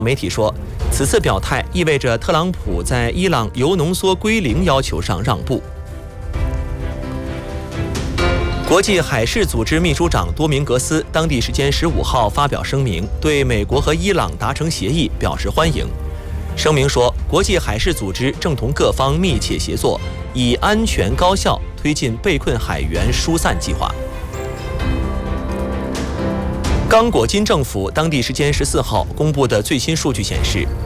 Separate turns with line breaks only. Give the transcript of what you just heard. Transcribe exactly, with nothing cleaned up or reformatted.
媒体说，此次表态意味着特朗普在伊朗铀浓缩归零要求上让步。国际海事组织秘书长多明格斯当地时间十五号发表声明，对美国和伊朗达成协议表示欢迎。声明说，国际海事组织正同各方密切协作，以安全高效推进被困海员疏散计划。刚果金政府当地时间十四号公布的最新数据显示，